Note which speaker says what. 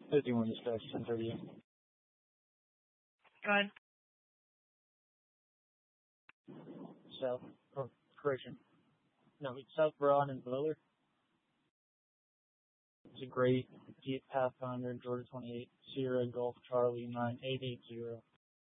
Speaker 1: 51 dispatch, 1030.
Speaker 2: Go ahead.
Speaker 1: South, or correction. No, it's South Broad and Butler. It's a gray Jeep Pathfinder, Georgia 28, Sierra Golf Charlie 9880.